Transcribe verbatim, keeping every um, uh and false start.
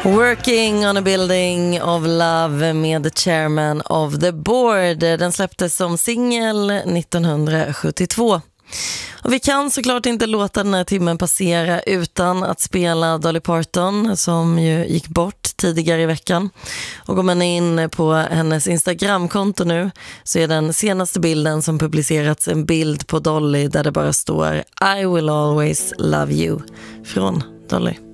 Working on a building of love med The Chairman of the Board. Den släpptes som singel nittonhundrasjuttiotvå. Och vi kan såklart inte låta den här timmen passera utan att spela Dolly Parton som ju gick bort tidigare i veckan. Och går man in på hennes Instagramkonto nu så är den senaste bilden som publicerats en bild på Dolly där det bara står I will always love you från Dolly.